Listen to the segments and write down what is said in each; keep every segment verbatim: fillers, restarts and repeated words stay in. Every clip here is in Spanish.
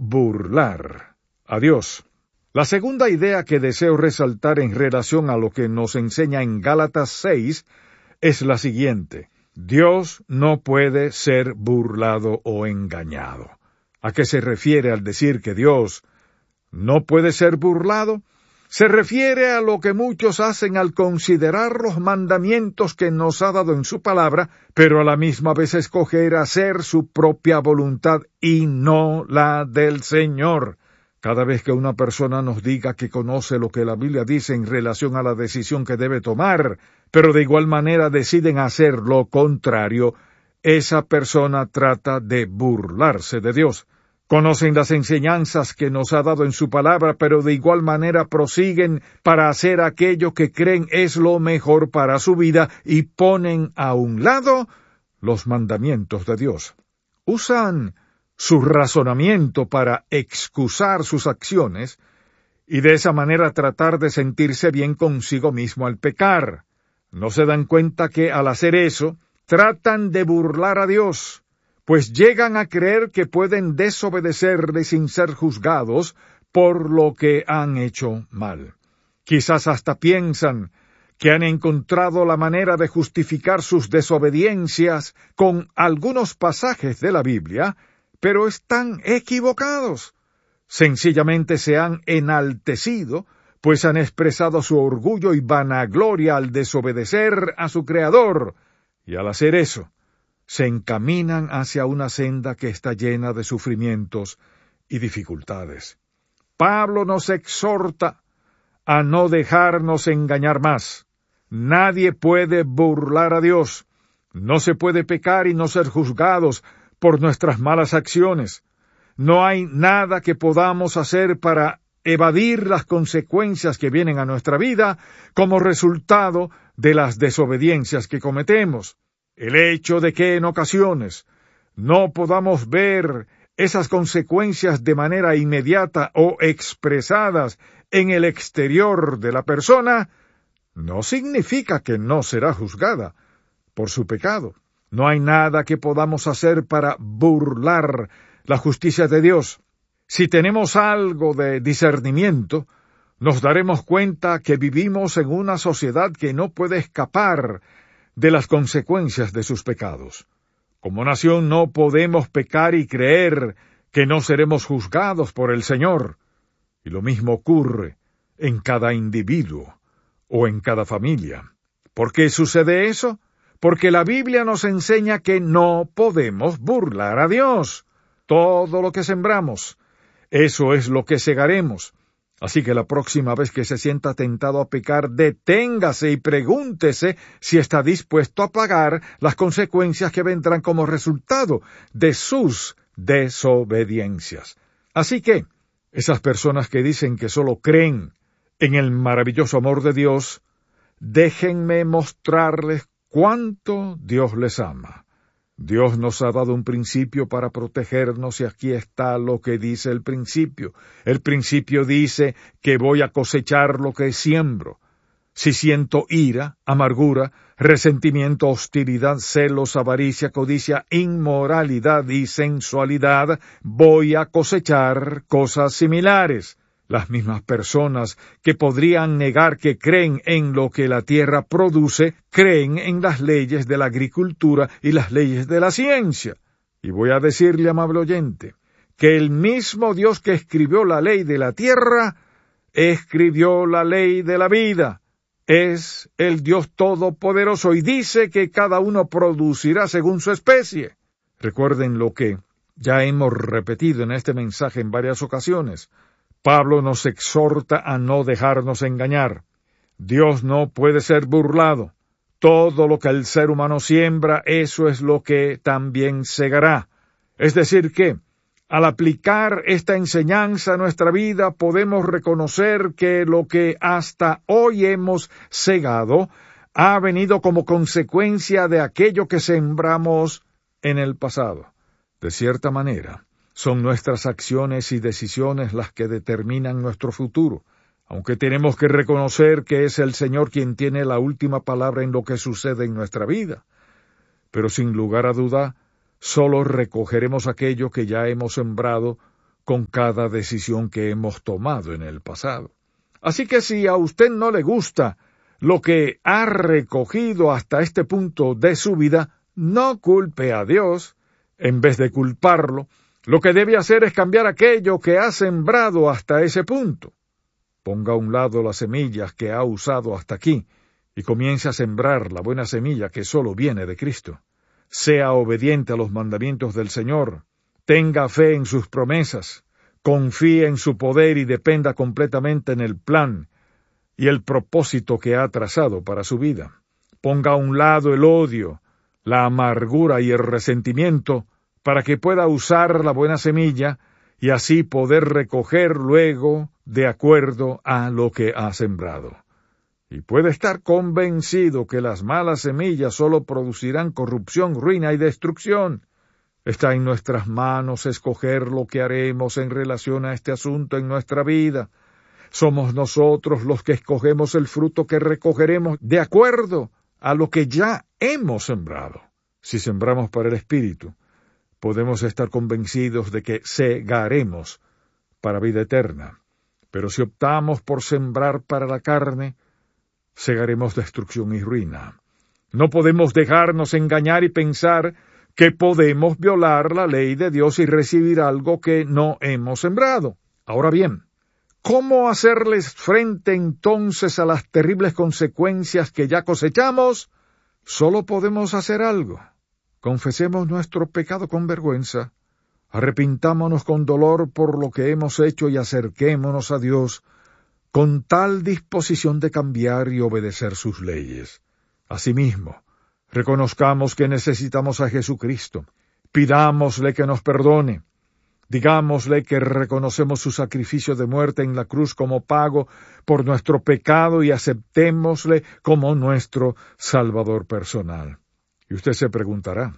burlar a Dios. La segunda idea que deseo resaltar en relación a lo que nos enseña en Gálatas seis es la siguiente: Dios no puede ser burlado o engañado. ¿A qué se refiere al decir que Dios no puede ser burlado? Se refiere a lo que muchos hacen al considerar los mandamientos que nos ha dado en su palabra, pero a la misma vez escoger hacer su propia voluntad y no la del Señor. Cada vez que una persona nos diga que conoce lo que la Biblia dice en relación a la decisión que debe tomar, pero de igual manera deciden hacer lo contrario, esa persona trata de burlarse de Dios. Conocen las enseñanzas que nos ha dado en su palabra, pero de igual manera prosiguen para hacer aquello que creen es lo mejor para su vida y ponen a un lado los mandamientos de Dios. Usan su razonamiento para excusar sus acciones y de esa manera tratar de sentirse bien consigo mismo al pecar. No se dan cuenta que al hacer eso, tratan de burlar a Dios, pues llegan a creer que pueden desobedecerle sin ser juzgados por lo que han hecho mal. Quizás hasta piensan que han encontrado la manera de justificar sus desobediencias con algunos pasajes de la Biblia, pero están equivocados. Sencillamente se han enaltecido, pues han expresado su orgullo y vanagloria al desobedecer a su Creador, y al hacer eso, se encaminan hacia una senda que está llena de sufrimientos y dificultades. Pablo nos exhorta a no dejarnos engañar más. Nadie puede burlar a Dios. No se puede pecar y no ser juzgados por nuestras malas acciones. No hay nada que podamos hacer para evadir las consecuencias que vienen a nuestra vida como resultado de las desobediencias que cometemos. El hecho de que en ocasiones no podamos ver esas consecuencias de manera inmediata o expresadas en el exterior de la persona, no significa que no será juzgada por su pecado. No hay nada que podamos hacer para burlar la justicia de Dios. Si tenemos algo de discernimiento, nos daremos cuenta que vivimos en una sociedad que no puede escapar de las consecuencias de sus pecados. Como nación no podemos pecar y creer que no seremos juzgados por el Señor. Y lo mismo ocurre en cada individuo o en cada familia. ¿Por qué sucede eso? Porque la Biblia nos enseña que no podemos burlar a Dios. Todo lo que sembramos, eso es lo que segaremos. Así que la próxima vez que se sienta tentado a pecar, deténgase y pregúntese si está dispuesto a pagar las consecuencias que vendrán como resultado de sus desobediencias. Así que, esas personas que dicen que solo creen en el maravilloso amor de Dios, déjenme mostrarles cuánto Dios les ama. Dios nos ha dado un principio para protegernos y aquí está lo que dice el principio. El principio dice que voy a cosechar lo que siembro. Si siento ira, amargura, resentimiento, hostilidad, celos, avaricia, codicia, inmoralidad y sensualidad, voy a cosechar cosas similares. Las mismas personas que podrían negar que creen en lo que la tierra produce, creen en las leyes de la agricultura y las leyes de la ciencia. Y voy a decirle, amable oyente, que el mismo Dios que escribió la ley de la tierra, escribió la ley de la vida. Es el Dios Todopoderoso y dice que cada uno producirá según su especie. Recuerden lo que ya hemos repetido en este mensaje en varias ocasiones. Pablo nos exhorta a no dejarnos engañar. Dios no puede ser burlado. Todo lo que el ser humano siembra, eso es lo que también segará. Es decir que, al aplicar esta enseñanza a nuestra vida, podemos reconocer que lo que hasta hoy hemos segado ha venido como consecuencia de aquello que sembramos en el pasado. De cierta manera, son nuestras acciones y decisiones las que determinan nuestro futuro, aunque tenemos que reconocer que es el Señor quien tiene la última palabra en lo que sucede en nuestra vida. Pero sin lugar a duda, solo recogeremos aquello que ya hemos sembrado con cada decisión que hemos tomado en el pasado. Así que si a usted no le gusta lo que ha recogido hasta este punto de su vida, no culpe a Dios. En vez de culparlo, lo que debe hacer es cambiar aquello que ha sembrado hasta ese punto. Ponga a un lado las semillas que ha usado hasta aquí y comience a sembrar la buena semilla que solo viene de Cristo. Sea obediente a los mandamientos del Señor. Tenga fe en sus promesas. Confíe en su poder y dependa completamente en el plan y el propósito que ha trazado para su vida. Ponga a un lado el odio, la amargura y el resentimiento para que pueda usar la buena semilla y así poder recoger luego de acuerdo a lo que ha sembrado. Y puede estar convencido que las malas semillas solo producirán corrupción, ruina y destrucción. Está en nuestras manos escoger lo que haremos en relación a este asunto en nuestra vida. Somos nosotros los que escogemos el fruto que recogeremos de acuerdo a lo que ya hemos sembrado. Si sembramos para el Espíritu, podemos estar convencidos de que segaremos para vida eterna. Pero si optamos por sembrar para la carne, segaremos destrucción y ruina. No podemos dejarnos engañar y pensar que podemos violar la ley de Dios y recibir algo que no hemos sembrado. Ahora bien, ¿cómo hacerles frente entonces a las terribles consecuencias que ya cosechamos? Solo podemos hacer algo. Confesemos nuestro pecado con vergüenza, arrepintámonos con dolor por lo que hemos hecho y acerquémonos a Dios con tal disposición de cambiar y obedecer sus leyes. Asimismo, reconozcamos que necesitamos a Jesucristo, pidámosle que nos perdone, digámosle que reconocemos su sacrificio de muerte en la cruz como pago por nuestro pecado y aceptémosle como nuestro Salvador personal. Y usted se preguntará,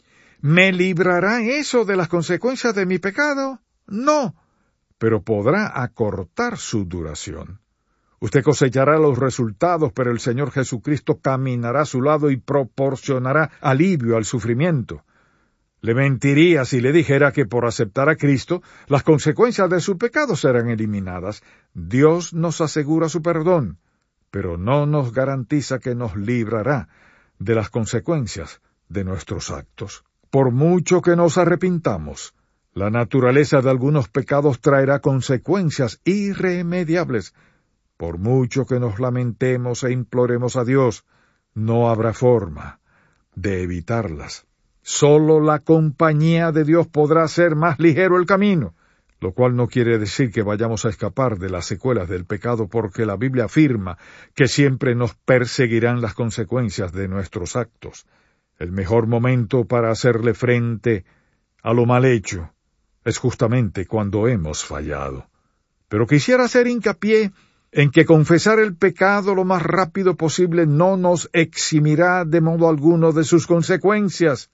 ¿me librará eso de las consecuencias de mi pecado? No, pero podrá acortar su duración. Usted cosechará los resultados, pero el Señor Jesucristo caminará a su lado y proporcionará alivio al sufrimiento. Le mentiría si le dijera que por aceptar a Cristo, las consecuencias de su pecado serán eliminadas. Dios nos asegura su perdón, pero no nos garantiza que nos librará de las consecuencias de nuestros actos. Por mucho que nos arrepintamos, la naturaleza de algunos pecados traerá consecuencias irremediables. Por mucho que nos lamentemos e imploremos a Dios, no habrá forma de evitarlas. Solo la compañía de Dios podrá hacer más ligero el camino, lo cual no quiere decir que vayamos a escapar de las secuelas del pecado, porque la Biblia afirma que siempre nos perseguirán las consecuencias de nuestros actos. El mejor momento para hacerle frente a lo mal hecho es justamente cuando hemos fallado. Pero quisiera hacer hincapié en que confesar el pecado lo más rápido posible no nos eximirá de modo alguno de sus consecuencias.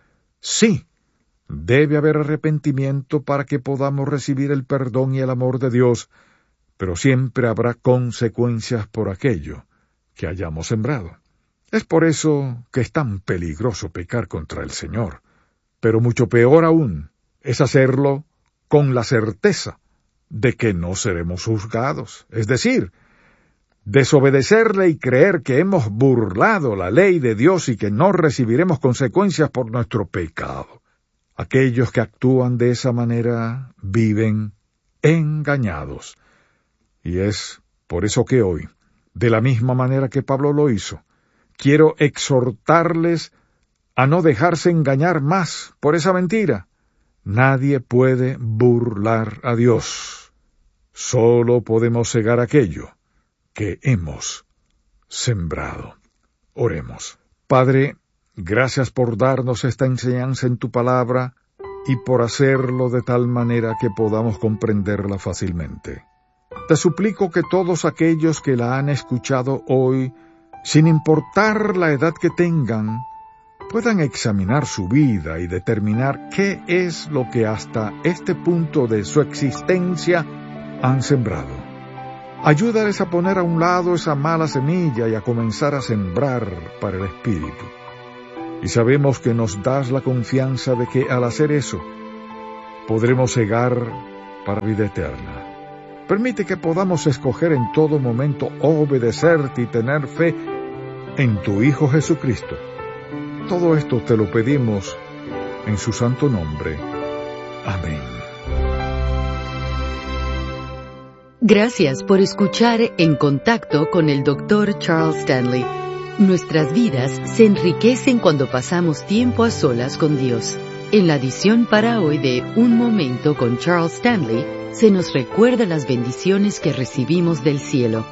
Sí, debe haber arrepentimiento para que podamos recibir el perdón y el amor de Dios, pero siempre habrá consecuencias por aquello que hayamos sembrado. Es por eso que es tan peligroso pecar contra el Señor, pero mucho peor aún es hacerlo con la certeza de que no seremos juzgados, es decir, desobedecerle y creer que hemos burlado la ley de Dios y que no recibiremos consecuencias por nuestro pecado. Aquellos que actúan de esa manera viven engañados. Y es por eso que hoy, de la misma manera que Pablo lo hizo, quiero exhortarles a no dejarse engañar más por esa mentira. Nadie puede burlar a Dios. Solo podemos cegar aquello que hemos sembrado. Oremos. Padre, gracias por darnos esta enseñanza en tu palabra y por hacerlo de tal manera que podamos comprenderla fácilmente. Te suplico que todos aquellos que la han escuchado hoy, sin importar la edad que tengan, puedan examinar su vida y determinar qué es lo que hasta este punto de su existencia han sembrado. Ayúdales a poner a un lado esa mala semilla y a comenzar a sembrar para el Espíritu. Y sabemos que nos das la confianza de que al hacer eso, podremos cegar para vida eterna. Permite que podamos escoger en todo momento obedecerte y tener fe en tu Hijo Jesucristo. Todo esto te lo pedimos en su santo nombre. Amén. Gracias por escuchar En Contacto con el doctor Charles Stanley. Nuestras vidas se enriquecen cuando pasamos tiempo a solas con Dios. En la edición para hoy de Un Momento con Charles Stanley, se nos recuerda las bendiciones que recibimos del cielo.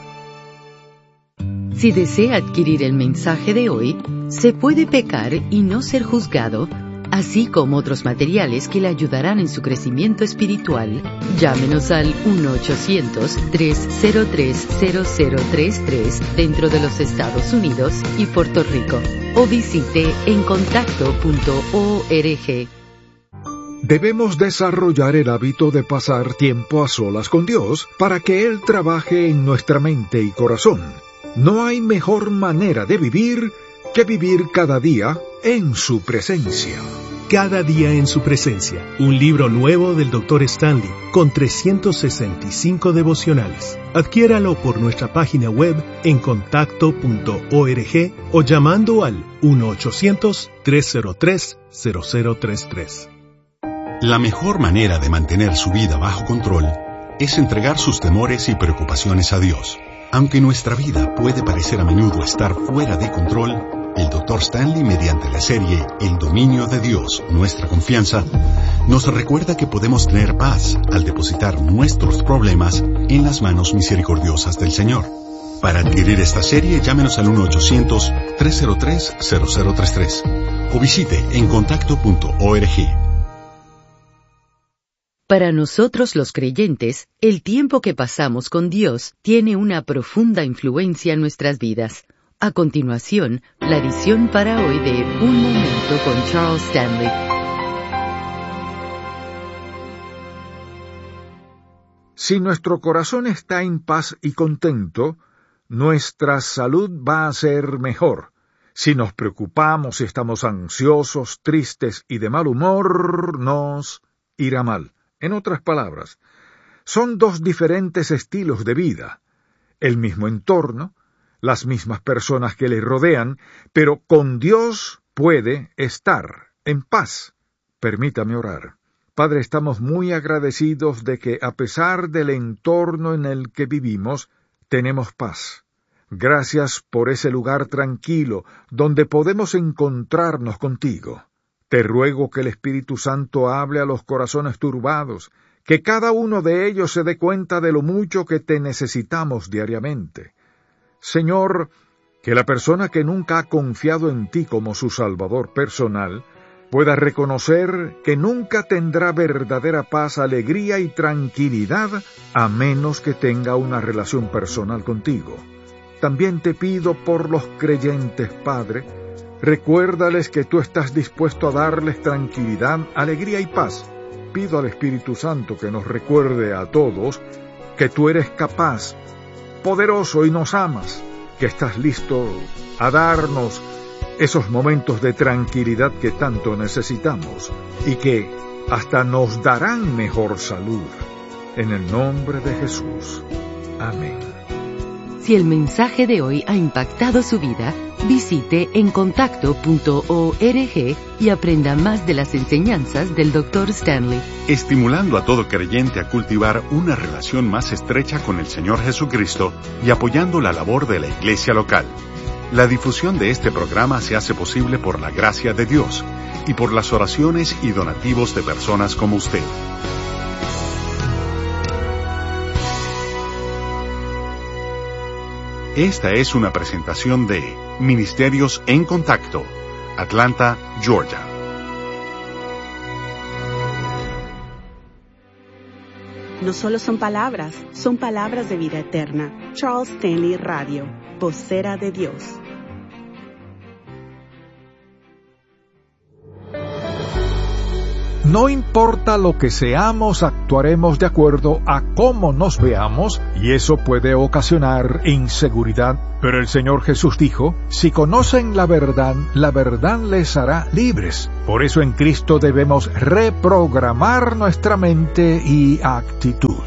Si desea adquirir el mensaje de hoy, Se puede pecar y no ser juzgado, así como otros materiales que le ayudarán en su crecimiento espiritual, llámenos al uno ochocientos, tres cero tres, cero cero tres tres dentro de los Estados Unidos y Puerto Rico, o visite en contacto punto org. Debemos desarrollar el hábito de pasar tiempo a solas con Dios para que Él trabaje en nuestra mente y corazón. No hay mejor manera de vivir que vivir cada día en su presencia. Cada día en su presencia, un libro nuevo del doctor Stanley, con trescientos sesenta y cinco devocionales. Adquiéralo por nuestra página web en contacto punto org o llamando al uno ochocientos, tres cero tres, cero cero tres tres. La mejor manera de mantener su vida bajo control es entregar sus temores y preocupaciones a Dios. Aunque nuestra vida puede parecer a menudo estar fuera de control, el doctor Stanley, mediante la serie El dominio de Dios, nuestra confianza, nos recuerda que podemos tener paz al depositar nuestros problemas en las manos misericordiosas del Señor. Para adquirir esta serie, llámenos al uno ochocientos, tres cero tres, cero cero tres tres o visite en contacto punto org. Para nosotros los creyentes, el tiempo que pasamos con Dios tiene una profunda influencia en nuestras vidas. A continuación, la edición para hoy de Un Momento con Charles Stanley. Si nuestro corazón está en paz y contento, nuestra salud va a ser mejor. Si nos preocupamos, si estamos ansiosos, tristes y de mal humor, nos irá mal. En otras palabras, son dos diferentes estilos de vida, el mismo entorno, las mismas personas que le rodean, pero con Dios puede estar en paz. Permítame orar. Padre, estamos muy agradecidos de que a pesar del entorno en el que vivimos, tenemos paz. Gracias por ese lugar tranquilo donde podemos encontrarnos contigo. Te ruego que el Espíritu Santo hable a los corazones turbados, que cada uno de ellos se dé cuenta de lo mucho que te necesitamos diariamente. Señor, que la persona que nunca ha confiado en ti como su Salvador personal pueda reconocer que nunca tendrá verdadera paz, alegría y tranquilidad a menos que tenga una relación personal contigo. También te pido por los creyentes, Padre. Recuérdales que tú estás dispuesto a darles tranquilidad, alegría y paz. Pido al Espíritu Santo que nos recuerde a todos que tú eres capaz, poderoso y nos amas, que estás listo a darnos esos momentos de tranquilidad que tanto necesitamos y que hasta nos darán mejor salud. En el nombre de Jesús. Amén. Si el mensaje de hoy ha impactado su vida, visite en contacto punto org y aprenda más de las enseñanzas del doctor Stanley. Estimulando a todo creyente a cultivar una relación más estrecha con el Señor Jesucristo y apoyando la labor de la iglesia local. La difusión de este programa se hace posible por la gracia de Dios y por las oraciones y donativos de personas como usted. Esta es una presentación de Ministerios en Contacto, Atlanta, Georgia. No solo son palabras, son palabras de vida eterna. Charles Stanley Radio, vocera de Dios. No importa lo que seamos, actuaremos de acuerdo a cómo nos veamos, y eso puede ocasionar inseguridad. Pero el Señor Jesús dijo, si conocen la verdad, la verdad les hará libres. Por eso en Cristo debemos reprogramar nuestra mente y actitud.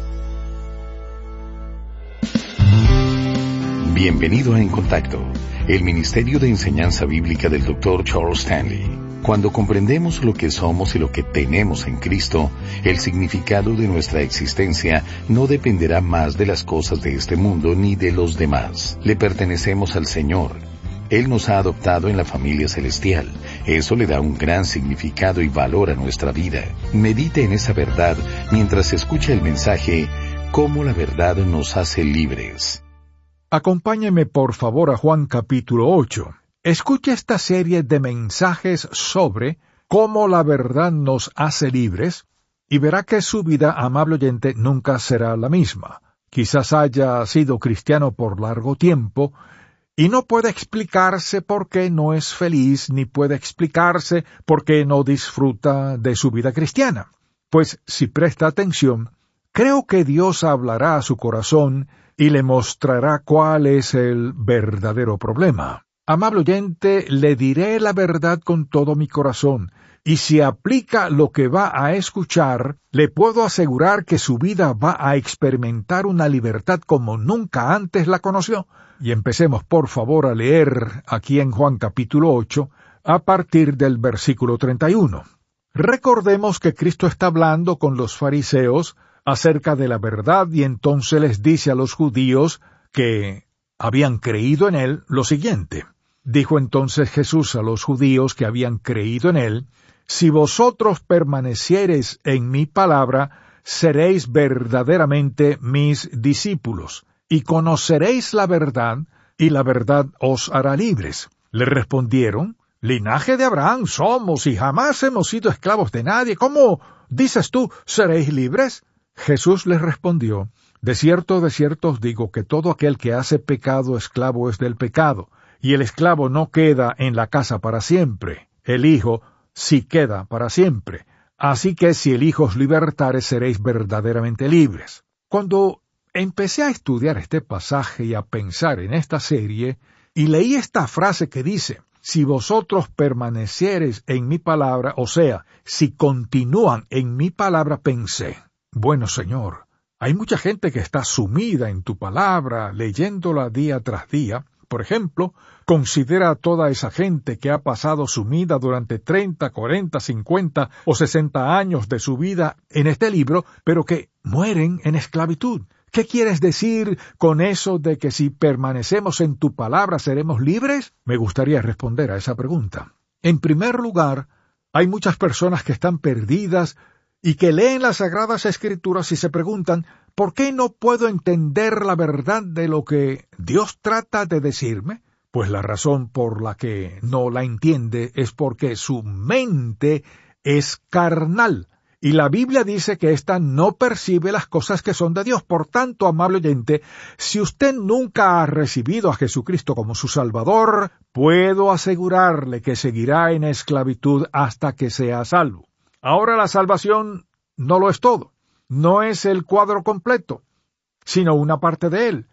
Bienvenido a En Contacto, el Ministerio de Enseñanza Bíblica del doctor Charles Stanley. Cuando comprendemos lo que somos y lo que tenemos en Cristo, el significado de nuestra existencia no dependerá más de las cosas de este mundo ni de los demás. Le pertenecemos al Señor. Él nos ha adoptado en la familia celestial. Eso le da un gran significado y valor a nuestra vida. Medite en esa verdad mientras escucha el mensaje, Cómo la verdad nos hace libres. Acompáñeme por favor a Juan capítulo ocho. Escuche esta serie de mensajes sobre cómo la verdad nos hace libres y verá que su vida, amable oyente, nunca será la misma. Quizás haya sido cristiano por largo tiempo y no puede explicarse por qué no es feliz, ni puede explicarse por qué no disfruta de su vida cristiana. Pues si presta atención, creo que Dios hablará a su corazón y le mostrará cuál es el verdadero problema. Amable oyente, le diré la verdad con todo mi corazón, y si aplica lo que va a escuchar, le puedo asegurar que su vida va a experimentar una libertad como nunca antes la conoció. Y empecemos por favor a leer aquí en Juan capítulo ocho, a partir del versículo treinta y uno. Recordemos que Cristo está hablando con los fariseos acerca de la verdad, y entonces les dice a los judíos que habían creído en él lo siguiente. Dijo entonces Jesús a los judíos que habían creído en él, si vosotros permaneciereis en mi palabra, seréis verdaderamente mis discípulos, y conoceréis la verdad, y la verdad os hará libres. Le respondieron, linaje de Abraham somos, y jamás hemos sido esclavos de nadie. ¿Cómo dices tú, seréis libres? Jesús les respondió, de cierto, de cierto os digo que todo aquel que hace pecado, esclavo es del pecado. Y el esclavo no queda en la casa para siempre, el Hijo sí queda para siempre. Así que si el Hijo os libertare, seréis verdaderamente libres. Cuando empecé a estudiar este pasaje y a pensar en esta serie, y leí esta frase que dice, si vosotros permaneciereis en mi palabra, o sea, si continúan en mi palabra, pensé, bueno Señor, hay mucha gente que está sumida en tu palabra, leyéndola día tras día. Por ejemplo, considera a toda esa gente que ha pasado sumida durante treinta, cuarenta, cincuenta o sesenta años de su vida en este libro, pero que mueren en esclavitud. ¿Qué quieres decir con eso de que si permanecemos en tu palabra seremos libres? Me gustaría responder a esa pregunta. En primer lugar, hay muchas personas que están perdidas y que leen las Sagradas Escrituras y se preguntan, ¿por qué no puedo entender la verdad de lo que Dios trata de decirme? Pues la razón por la que no la entiende es porque su mente es carnal, y la Biblia dice que ésta no percibe las cosas que son de Dios. Por tanto, amable oyente, si usted nunca ha recibido a Jesucristo como su Salvador, puedo asegurarle que seguirá en esclavitud hasta que sea salvo. Ahora la salvación no lo es todo, no es el cuadro completo, sino una parte de él.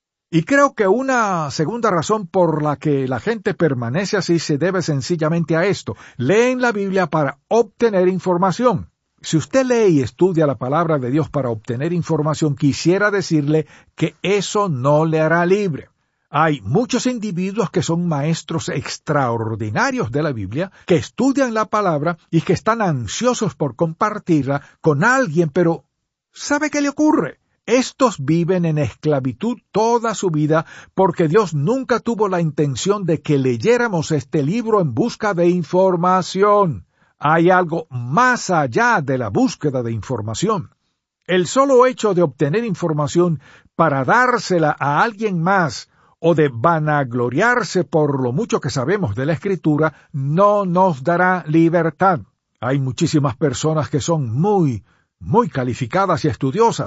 Y creo que una segunda razón por la que la gente permanece así se debe sencillamente a esto. Leen la Biblia para obtener información. Si usted lee y estudia la palabra de Dios para obtener información, quisiera decirle que eso no le hará libre. Hay muchos individuos que son maestros extraordinarios de la Biblia, que estudian la palabra y que están ansiosos por compartirla con alguien, pero ¿sabe qué le ocurre? Estos viven en esclavitud toda su vida porque Dios nunca tuvo la intención de que leyéramos este libro en busca de información. Hay algo más allá de la búsqueda de información. El solo hecho de obtener información para dársela a alguien más o de vanagloriarse por lo mucho que sabemos de la Escritura, no nos dará libertad. Hay muchísimas personas que son muy, muy calificadas y estudiosas,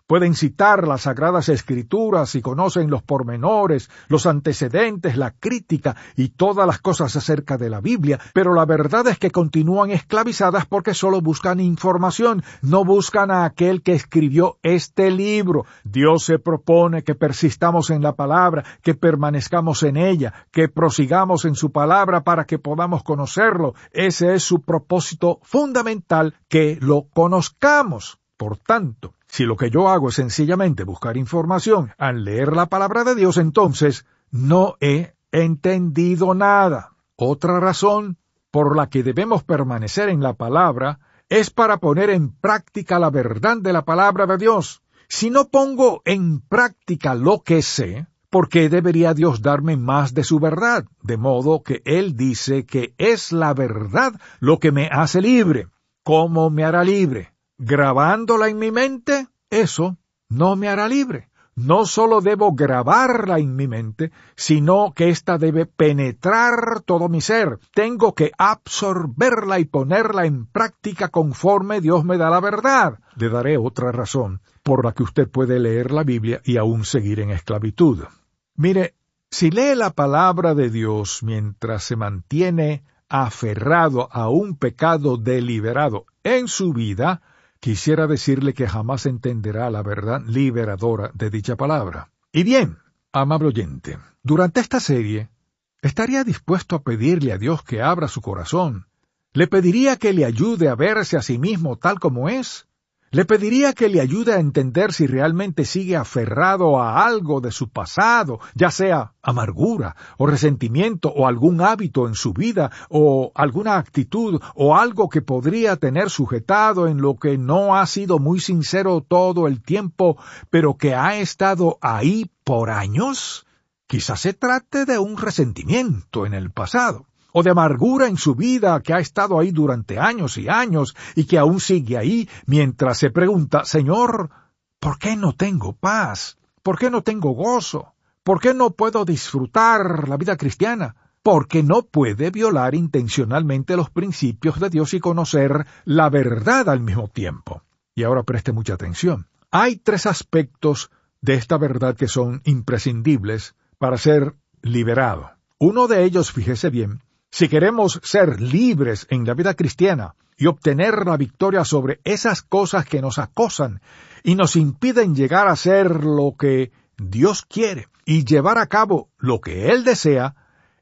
Pueden citar las Sagradas Escrituras y conocen los pormenores, los antecedentes, la crítica y todas las cosas acerca de la Biblia, pero la verdad es que continúan esclavizadas porque solo buscan información, no buscan a aquel que escribió este libro. Dios se propone que persistamos en la palabra, que permanezcamos en ella, que prosigamos en su palabra para que podamos conocerlo. Ese es su propósito fundamental, que lo conozcamos. Por tanto, si lo que yo hago es sencillamente buscar información al leer la palabra de Dios, entonces no he entendido nada. Otra razón por la que debemos permanecer en la palabra es para poner en práctica la verdad de la palabra de Dios. Si no pongo en práctica lo que sé, ¿por qué debería Dios darme más de su verdad? De modo que Él dice que es la verdad lo que me hace libre. ¿Cómo me hará libre? ¿Grabándola en mi mente? Eso no me hará libre. No solo debo grabarla en mi mente, sino que ésta debe penetrar todo mi ser. Tengo que absorberla y ponerla en práctica conforme Dios me da la verdad. Le daré otra razón por la que usted puede leer la Biblia y aún seguir en esclavitud. Mire, si lee la palabra de Dios mientras se mantiene aferrado a un pecado deliberado en su vida, quisiera decirle que jamás entenderá la verdad liberadora de dicha palabra. Y bien, amable oyente, durante esta serie, ¿estaría dispuesto a pedirle a Dios que abra su corazón? ¿Le pediría que le ayude a verse a sí mismo tal como es? ¿Le pediría que le ayude a entender si realmente sigue aferrado a algo de su pasado, ya sea amargura, o resentimiento, o algún hábito en su vida, o alguna actitud, o algo que podría tener sujetado en lo que no ha sido muy sincero todo el tiempo, pero que ha estado ahí por años? Quizás se trate de un resentimiento en el pasado, o de amargura en su vida que ha estado ahí durante años y años y que aún sigue ahí mientras se pregunta, Señor, ¿por qué no tengo paz? ¿Por qué no tengo gozo? ¿Por qué no puedo disfrutar la vida cristiana? Porque no puede violar intencionalmente los principios de Dios y conocer la verdad al mismo tiempo. Y ahora preste mucha atención. Hay tres aspectos de esta verdad que son imprescindibles para ser liberado. Uno de ellos, fíjese bien, si queremos ser libres en la vida cristiana y obtener la victoria sobre esas cosas que nos acosan y nos impiden llegar a ser lo que Dios quiere y llevar a cabo lo que Él desea,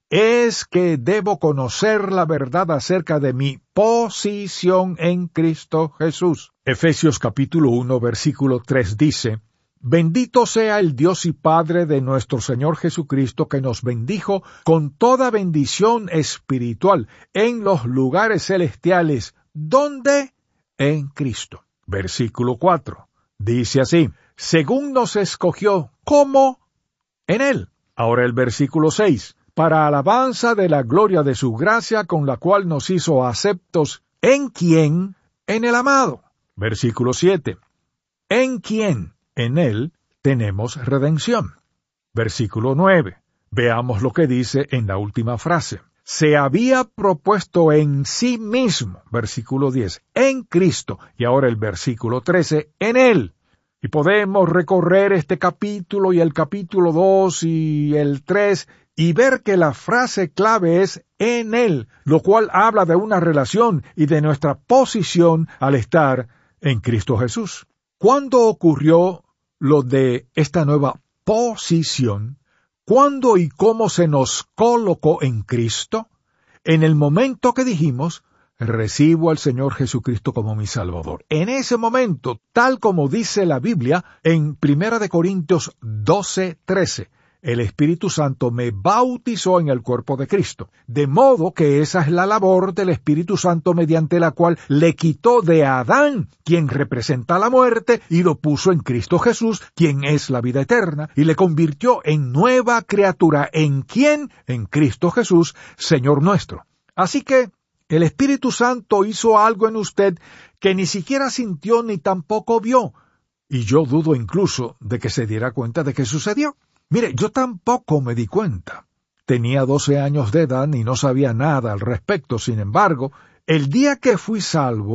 es que debo conocer la verdad acerca de mi posición en Cristo Jesús. Efesios capítulo uno, versículo tres dice, Bendito sea el Dios y Padre de nuestro Señor Jesucristo, que nos bendijo con toda bendición espiritual en los lugares celestiales. ¿Dónde? En Cristo. Versículo cuatro. Dice así, según nos escogió, ¿cómo? En Él. Ahora el versículo seis. Para alabanza de la gloria de su gracia, con la cual nos hizo aceptos. ¿En quién? En el amado. Versículo siete. ¿En quién? En Él tenemos redención. Versículo nueve. Veamos lo que dice en la última frase. Se había propuesto en sí mismo, versículo diez, en Cristo, y ahora el versículo trece, en Él. Y podemos recorrer este capítulo y el capítulo dos y el tres y ver que la frase clave es en Él, lo cual habla de una relación y de nuestra posición al estar en Cristo Jesús. ¿Cuándo ocurrió lo de esta nueva posición? ¿Cuándo y cómo se nos colocó en Cristo? En el momento que dijimos, recibo al Señor Jesucristo como mi Salvador. En ese momento, tal como dice la Biblia en Primera de Corintios doce, trece, el Espíritu Santo me bautizó en el cuerpo de Cristo. De modo que esa es la labor del Espíritu Santo mediante la cual le quitó de Adán, quien representa la muerte, y lo puso en Cristo Jesús, quien es la vida eterna, y le convirtió en nueva criatura. ¿En quién? En Cristo Jesús, Señor nuestro. Así que el Espíritu Santo hizo algo en usted que ni siquiera sintió ni tampoco vio. Y yo dudo incluso de que se diera cuenta de que sucedió. Mire, yo tampoco me di cuenta. Tenía doce años de edad y no sabía nada al respecto. Sin embargo, el día que fui salvo,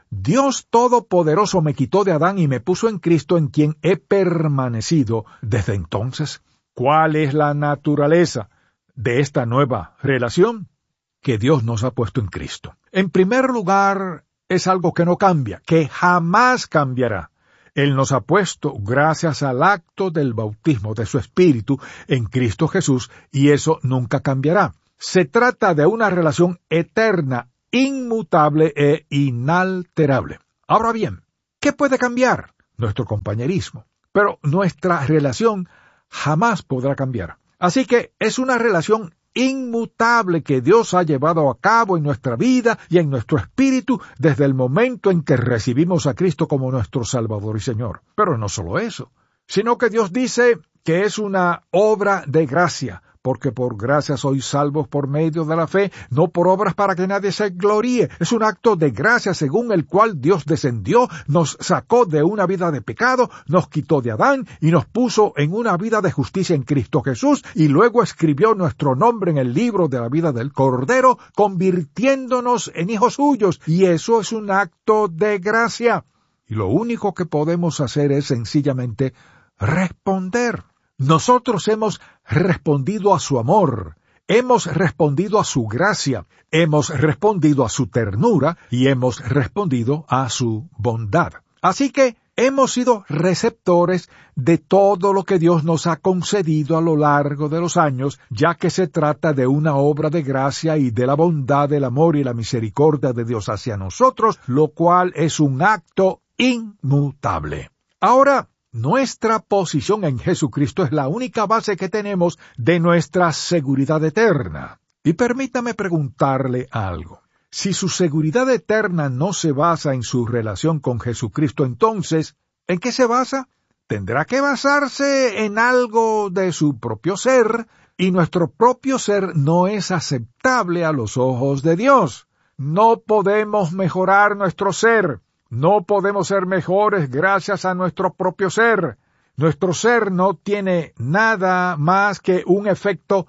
Dios Todopoderoso me quitó de Adán y me puso en Cristo, en quien he permanecido desde entonces. ¿Cuál es la naturaleza de esta nueva relación? Que Dios nos ha puesto en Cristo. En primer lugar, es algo que no cambia, que jamás cambiará. Él nos ha puesto gracias al acto del bautismo de su Espíritu en Cristo Jesús, y eso nunca cambiará. Se trata de una relación eterna, inmutable e inalterable. Ahora bien, ¿qué puede cambiar? Nuestro compañerismo. Pero nuestra relación jamás podrá cambiar. Así que es una relación inmutable que Dios ha llevado a cabo en nuestra vida y en nuestro espíritu desde el momento en que recibimos a Cristo como nuestro Salvador y Señor. Pero no solo eso, sino que Dios dice que es una obra de gracia, porque por gracia sois salvos por medio de la fe, no por obras para que nadie se gloríe. Es un acto de gracia según el cual Dios descendió, nos sacó de una vida de pecado, nos quitó de Adán y nos puso en una vida de justicia en Cristo Jesús, y luego escribió nuestro nombre en el libro de la vida del Cordero, convirtiéndonos en hijos suyos, y eso es un acto de gracia. Y lo único que podemos hacer es sencillamente responder. Nosotros hemos respondido a su amor, hemos respondido a su gracia, hemos respondido a su ternura y hemos respondido a su bondad. Así que hemos sido receptores de todo lo que Dios nos ha concedido a lo largo de los años, ya que se trata de una obra de gracia y de la bondad, el amor y la misericordia de Dios hacia nosotros, lo cual es un acto inmutable. Ahora, nuestra posición en Jesucristo es la única base que tenemos de nuestra seguridad eterna. Y permítame preguntarle algo. Si su seguridad eterna no se basa en su relación con Jesucristo, entonces, ¿en qué se basa? Tendrá que basarse en algo de su propio ser, y nuestro propio ser no es aceptable a los ojos de Dios. No podemos mejorar nuestro ser. No podemos ser mejores gracias a nuestro propio ser. Nuestro ser no tiene nada más que un efecto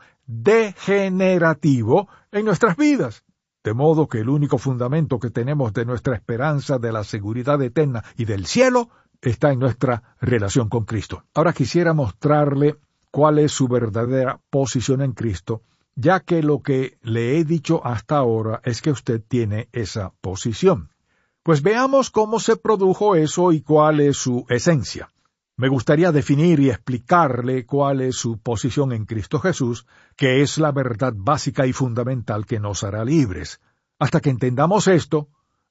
degenerativo en nuestras vidas. De modo que el único fundamento que tenemos de nuestra esperanza, de la seguridad eterna y del cielo, está en nuestra relación con Cristo. Ahora quisiera mostrarle cuál es su verdadera posición en Cristo, ya que lo que le he dicho hasta ahora es que usted tiene esa posición. Pues veamos cómo se produjo eso y cuál es su esencia. Me gustaría definir y explicarle cuál es su posición en Cristo Jesús, que es la verdad básica y fundamental que nos hará libres. Hasta que entendamos esto,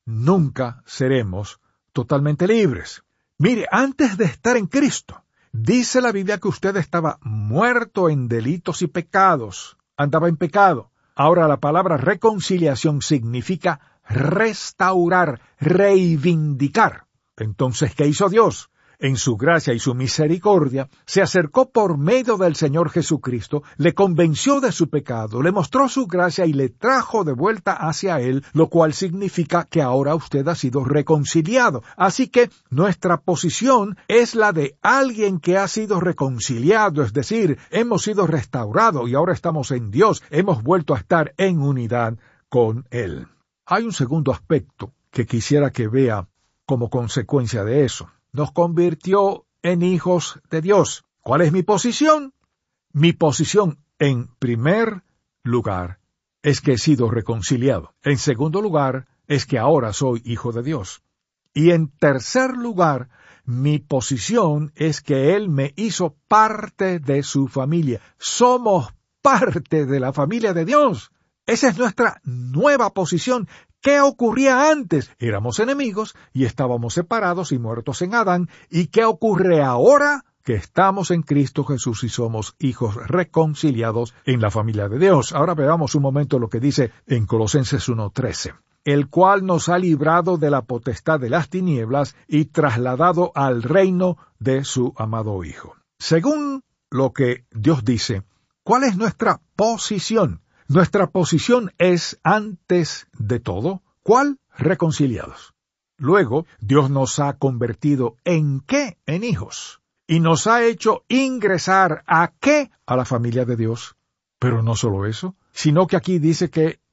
nunca seremos totalmente libres. Mire, antes de estar en Cristo, dice la Biblia que usted estaba muerto en delitos y pecados, andaba en pecado. Ahora la palabra reconciliación significa restaurar, reivindicar. Entonces, ¿qué hizo Dios? En su gracia y su misericordia, se acercó por medio del Señor Jesucristo, le convenció de su pecado, le mostró su gracia y le trajo de vuelta hacia Él, lo cual significa que ahora usted ha sido reconciliado. Así que nuestra posición es la de alguien que ha sido reconciliado, es decir, hemos sido restaurados y ahora estamos en Dios, hemos vuelto a estar en unidad con Él. Hay un segundo aspecto que quisiera que vea como consecuencia de eso. Nos convirtió en hijos de Dios. ¿Cuál es mi posición? Mi posición, en primer lugar, es que he sido reconciliado. En segundo lugar, es que ahora soy hijo de Dios. Y en tercer lugar, mi posición es que Él me hizo parte de su familia. Somos parte de la familia de Dios. Esa es nuestra nueva posición. ¿Qué ocurría antes? Éramos enemigos y estábamos separados y muertos en Adán. ¿Y qué ocurre ahora? Que estamos en Cristo Jesús y somos hijos reconciliados en la familia de Dios. Ahora veamos un momento lo que dice en Colosenses uno trece. El cual nos ha librado de la potestad de las tinieblas y trasladado al reino de su amado Hijo. Según lo que Dios dice, ¿cuál es nuestra posición? Nuestra posición es, antes de todo, ¿cuál? Reconciliados. Luego, Dios nos ha convertido ¿en qué? En hijos. Y nos ha hecho ingresar ¿a qué? A la familia de Dios. Pero no solo eso, sino que aquí dice que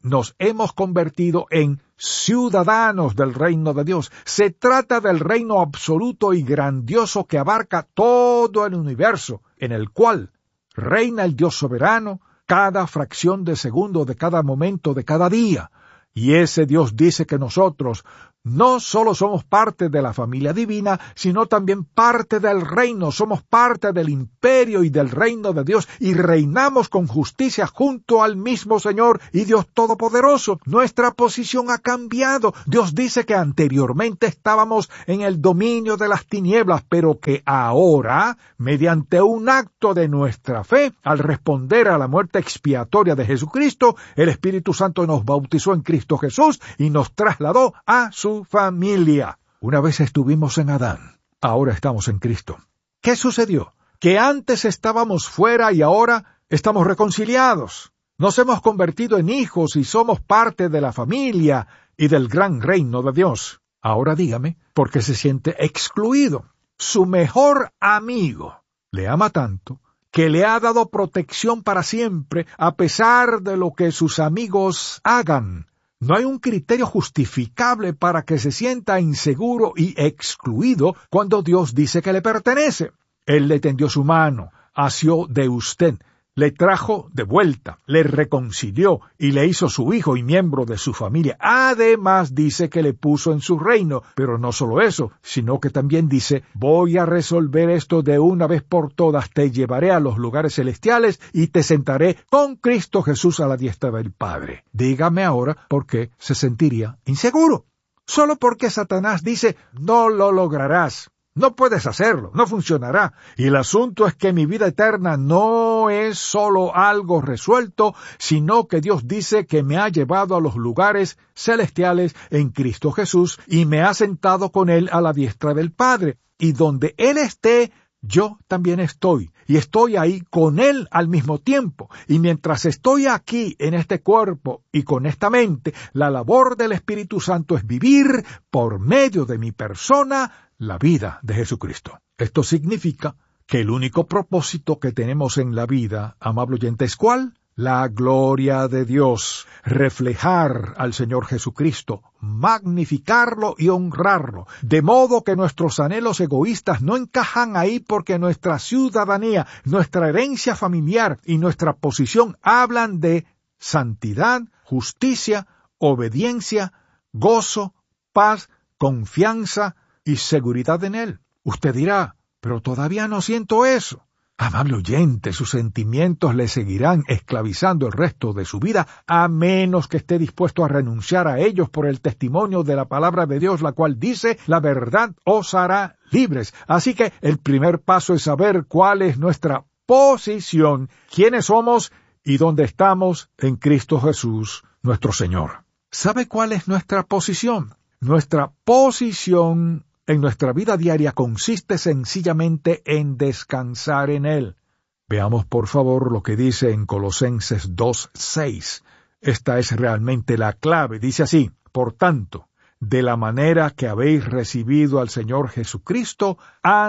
nos hemos convertido en ciudadanos del reino de Dios. Se trata del reino absoluto y grandioso que abarca todo el universo, en el cual reina el Dios soberano cada fracción de segundo de cada momento de cada día. Y ese Dios dice que nosotros no solo somos parte de la familia divina, sino también parte del reino. Somos parte del imperio y del reino de Dios y reinamos con justicia junto al mismo Señor y Dios Todopoderoso. Nuestra posición ha cambiado. Dios dice que anteriormente estábamos en el dominio de las tinieblas, pero que ahora, mediante un acto de nuestra fe, al responder a la muerte expiatoria de Jesucristo, el Espíritu Santo nos bautizó en Cristo Jesús y nos trasladó a su familia. Una vez estuvimos en Adán, ahora estamos en Cristo. ¿Qué sucedió? Que antes estábamos fuera y ahora estamos reconciliados. Nos hemos convertido en hijos y somos parte de la familia y del gran reino de Dios. Ahora dígame, ¿por qué se siente excluido? Su mejor amigo le ama tanto que le ha dado protección para siempre a pesar de lo que sus amigos hagan. No hay un criterio justificable para que se sienta inseguro y excluido cuando Dios dice que le pertenece. Él le tendió su mano, asió de usted, le trajo de vuelta, le reconcilió y le hizo su hijo y miembro de su familia. Además dice que le puso en su reino, pero no solo eso, sino que también dice, voy a resolver esto de una vez por todas, te llevaré a los lugares celestiales y te sentaré con Cristo Jesús a la diestra del Padre. Dígame ahora por qué se sentiría inseguro. Solo porque Satanás dice, no lo lograrás. No puedes hacerlo, no funcionará. Y el asunto es que mi vida eterna no es solo algo resuelto, sino que Dios dice que me ha llevado a los lugares celestiales en Cristo Jesús y me ha sentado con Él a la diestra del Padre. Y donde Él esté, yo también estoy. Y estoy ahí con Él al mismo tiempo. Y mientras estoy aquí en este cuerpo y con esta mente, la labor del Espíritu Santo es vivir por medio de mi persona la vida de Jesucristo. Esto significa que el único propósito que tenemos en la vida, amable oyente, ¿es cuál? La gloria de Dios, reflejar al Señor Jesucristo, magnificarlo y honrarlo, de modo que nuestros anhelos egoístas no encajan ahí porque nuestra ciudadanía, nuestra herencia familiar y nuestra posición hablan de santidad, justicia, obediencia, gozo, paz, confianza y seguridad en Él. Usted dirá, pero todavía no siento eso. Amable oyente, sus sentimientos le seguirán esclavizando el resto de su vida, a menos que esté dispuesto a renunciar a ellos por el testimonio de la palabra de Dios, la cual dice, la verdad os hará libres. Así que el primer paso es saber cuál es nuestra posición, quiénes somos y dónde estamos en Cristo Jesús, nuestro Señor. ¿Sabe cuál es nuestra posición? Nuestra posición en nuestra vida diaria consiste sencillamente en descansar en Él. Veamos por favor lo que dice en Colosenses dos seis. Esta es realmente la clave. Dice así, por tanto, de la manera que habéis recibido al Señor Jesucristo,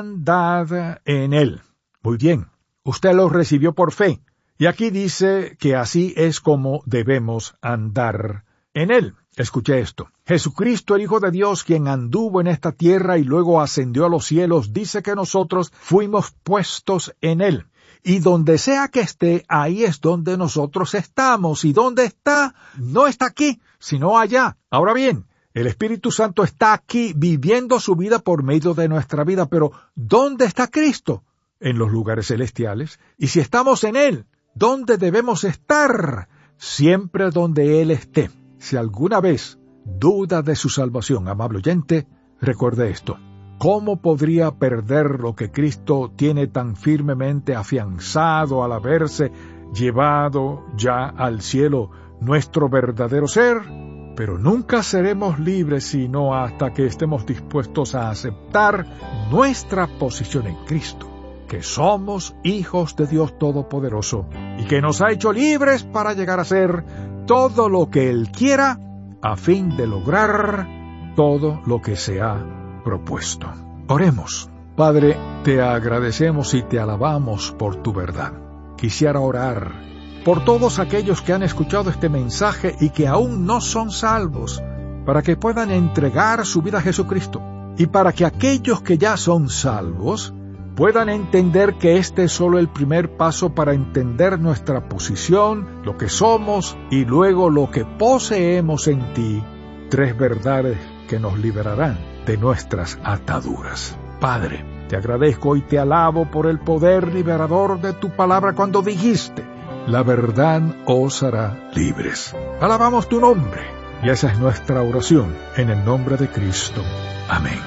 andad en Él. Muy bien, usted lo recibió por fe. Y aquí dice que así es como debemos andar en Él. Escuche esto. Jesucristo, el Hijo de Dios, quien anduvo en esta tierra y luego ascendió a los cielos, dice que nosotros fuimos puestos en Él. Y donde sea que esté, ahí es donde nosotros estamos. ¿Y dónde está? No está aquí, sino allá. Ahora bien, el Espíritu Santo está aquí viviendo su vida por medio de nuestra vida. Pero, ¿dónde está Cristo? En los lugares celestiales. Y si estamos en Él, ¿dónde debemos estar? Siempre donde Él esté. Si alguna vez duda de su salvación, amable oyente, recuerde esto. ¿Cómo podría perder lo que Cristo tiene tan firmemente afianzado al haberse llevado ya al cielo nuestro verdadero ser? Pero nunca seremos libres sino hasta que estemos dispuestos a aceptar nuestra posición en Cristo, que somos hijos de Dios Todopoderoso y que nos ha hecho libres para llegar a ser todo lo que Él quiera a fin de lograr todo lo que se ha propuesto. Oremos. Padre, te agradecemos y te alabamos por tu verdad. Quisiera orar por todos aquellos que han escuchado este mensaje y que aún no son salvos, para que puedan entregar su vida a Jesucristo, y para que aquellos que ya son salvos puedan entender que este es solo el primer paso para entender nuestra posición, lo que somos y luego lo que poseemos en ti, tres verdades que nos liberarán de nuestras ataduras. Padre, te agradezco y te alabo por el poder liberador de tu palabra cuando dijiste, la verdad os hará libres. Alabamos tu nombre y esa es nuestra oración en el nombre de Cristo. Amén.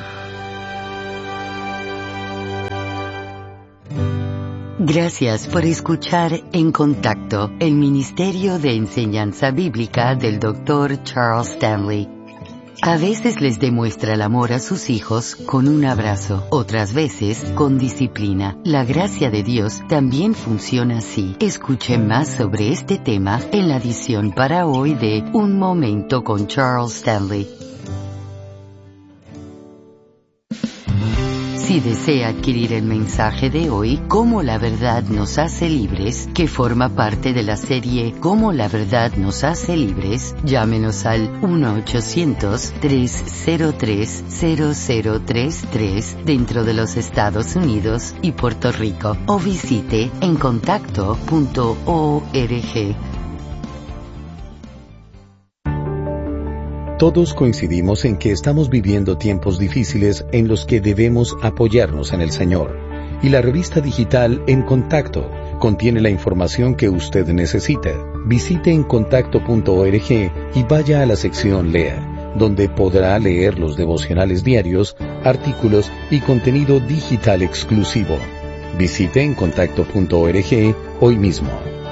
Gracias por escuchar En Contacto, el Ministerio de Enseñanza Bíblica del doctor Charles Stanley. A veces les demuestra el amor a sus hijos con un abrazo, otras veces con disciplina. La gracia de Dios también funciona así. Escuche más sobre este tema en la edición para hoy de Un Momento con Charles Stanley. Si desea adquirir el mensaje de hoy, Cómo la verdad nos hace libres, que forma parte de la serie Cómo la verdad nos hace libres, llámenos al uno ochocientos, tres cero tres, cero cero tres tres dentro de los Estados Unidos y Puerto Rico o visite en contacto punto org. Todos coincidimos en que estamos viviendo tiempos difíciles en los que debemos apoyarnos en el Señor. Y la revista digital En Contacto contiene la información que usted necesita. Visite en contacto punto org y vaya a la sección Lea, donde podrá leer los devocionales diarios, artículos y contenido digital exclusivo. Visite en contacto punto org hoy mismo.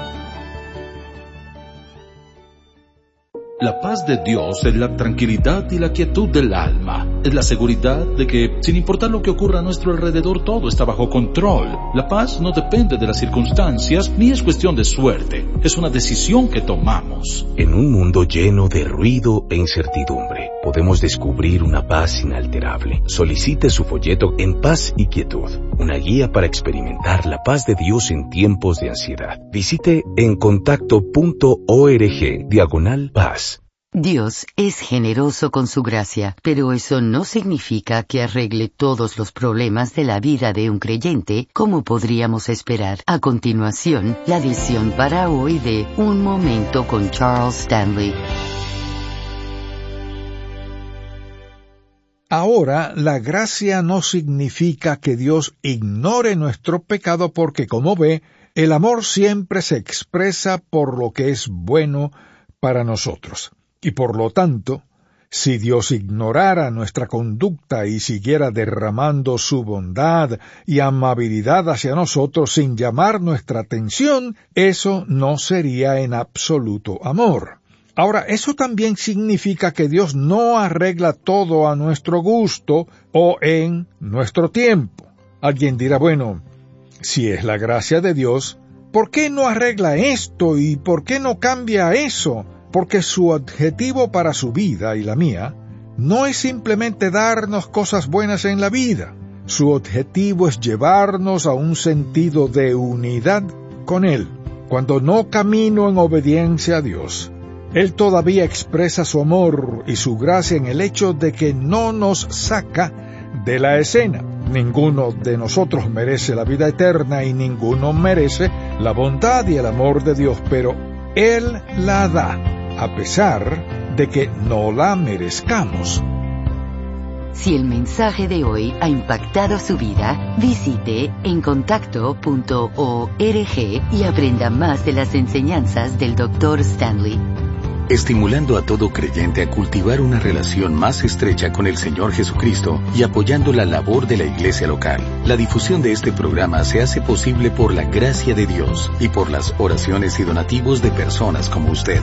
La paz de Dios es la tranquilidad y la quietud del alma. Es la seguridad de que, sin importar lo que ocurra a nuestro alrededor, todo está bajo control. La paz no depende de las circunstancias, ni es cuestión de suerte. Es una decisión que tomamos. En un mundo lleno de ruido e incertidumbre, podemos descubrir una paz inalterable. Solicite su folleto En Paz y Quietud, una guía para experimentar la paz de Dios en tiempos de ansiedad. Visite en contacto punto org, diagonal paz. Dios es generoso con su gracia, pero eso no significa que arregle todos los problemas de la vida de un creyente, como podríamos esperar. A continuación, la edición para hoy de Un Momento con Charles Stanley. Ahora, la gracia no significa que Dios ignore nuestro pecado porque, como ve, el amor siempre se expresa por lo que es bueno para nosotros. Y por lo tanto, si Dios ignorara nuestra conducta y siguiera derramando su bondad y amabilidad hacia nosotros sin llamar nuestra atención, eso no sería en absoluto amor. Ahora, eso también significa que Dios no arregla todo a nuestro gusto o en nuestro tiempo. Alguien dirá, bueno, si es la gracia de Dios, ¿por qué no arregla esto y por qué no cambia eso? Porque su objetivo para su vida y la mía no es simplemente darnos cosas buenas en la vida. Su objetivo es llevarnos a un sentido de unidad con Él. Cuando no camino en obediencia a Dios, Él todavía expresa su amor y su gracia en el hecho de que no nos saca de la escena. Ninguno de nosotros merece la vida eterna y ninguno merece la bondad y el amor de Dios, pero Él la da, a pesar de que no la merezcamos. Si el mensaje de hoy ha impactado su vida, visite en contacto punto org y aprenda más de las enseñanzas del doctor Stanley. Estimulando a todo creyente a cultivar una relación más estrecha con el Señor Jesucristo y apoyando la labor de la iglesia local. La difusión de este programa se hace posible por la gracia de Dios y por las oraciones y donativos de personas como usted.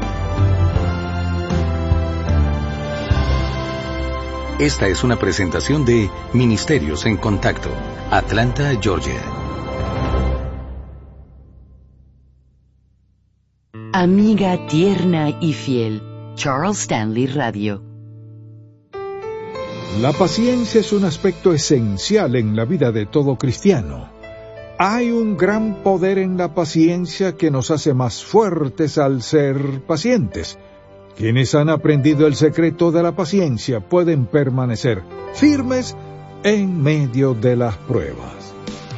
Esta es una presentación de Ministerios en Contacto, Atlanta, Georgia. Amiga tierna y fiel, Charles Stanley Radio. La paciencia es un aspecto esencial en la vida de todo cristiano. Hay un gran poder en la paciencia que nos hace más fuertes al ser pacientes. Quienes han aprendido el secreto de la paciencia pueden permanecer firmes en medio de las pruebas.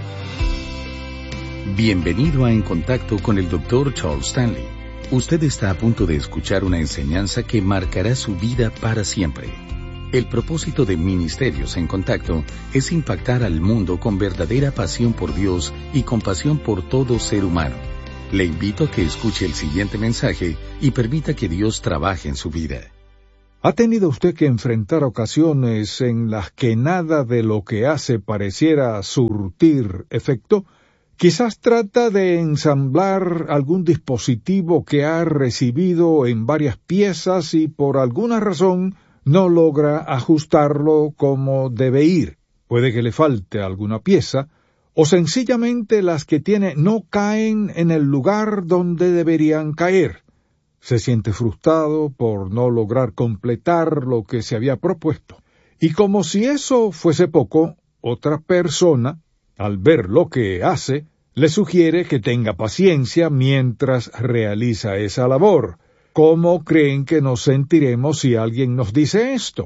Bienvenido a En Contacto con el doctor Charles Stanley. Usted está a punto de escuchar una enseñanza que marcará su vida para siempre. El propósito de Ministerios en Contacto es impactar al mundo con verdadera pasión por Dios y compasión por todo ser humano. Le invito a que escuche el siguiente mensaje y permita que Dios trabaje en su vida. ¿Ha tenido usted que enfrentar ocasiones en las que nada de lo que hace pareciera surtir efecto? Quizás trata de ensamblar algún dispositivo que ha recibido en varias piezas y por alguna razón no logra ajustarlo como debe ir. Puede que le falte alguna pieza, o sencillamente las que tiene no caen en el lugar donde deberían caer. Se siente frustrado por no lograr completar lo que se había propuesto. Y como si eso fuese poco, otra persona, al ver lo que hace, le sugiere que tenga paciencia mientras realiza esa labor. ¿Cómo creen que nos sentiremos si alguien nos dice esto?